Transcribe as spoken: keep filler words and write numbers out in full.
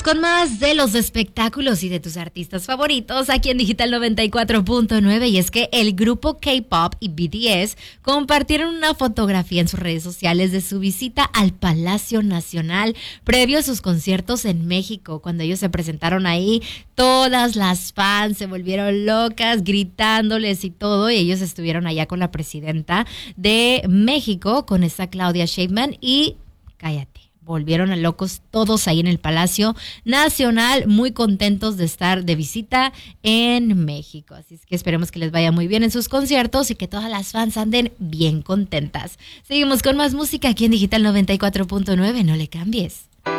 con más de los espectáculos y de tus artistas favoritos aquí en Digital noventa y cuatro punto nueve. Y es que el grupo K-pop y B T S compartieron una fotografía en sus redes sociales de su visita al Palacio Nacional previo a sus conciertos en México. Cuando ellos se presentaron ahí, todas las fans se volvieron locas gritándoles y todo, y ellos estuvieron allá con la presidenta de México, con esta Claudia Sheinbaum, y cállate, volvieron a locos todos ahí en el Palacio Nacional, muy contentos de estar de visita en México. Así es que esperemos que les vaya muy bien en sus conciertos y que todas las fans anden bien contentas. Seguimos con más música aquí en Digital noventa y cuatro punto nueve, no le cambies.